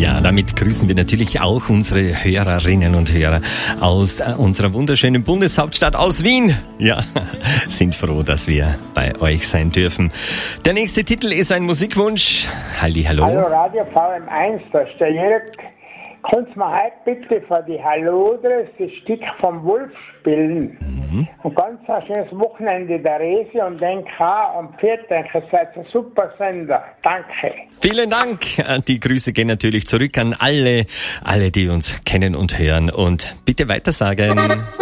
Ja, damit grüßen wir natürlich auch unsere Hörerinnen und Hörer aus unserer wunderschönen Bundeshauptstadt aus Wien. Ja, sind froh, dass wir bei euch sein dürfen. Der nächste Titel ist ein Musikwunsch. Hallo. Hallo Radio VM1, da ist der Jörg. Kannst du mir heute bitte vor die Hallodres das Stück vom Wolf spielen? Und ganz ein schönes Wochenende der Resi und denk auch am Viertag, ihr seid ein super Sender. Danke. Vielen Dank. Die Grüße gehen natürlich zurück an alle, die uns kennen und hören. Und bitte weitersagen.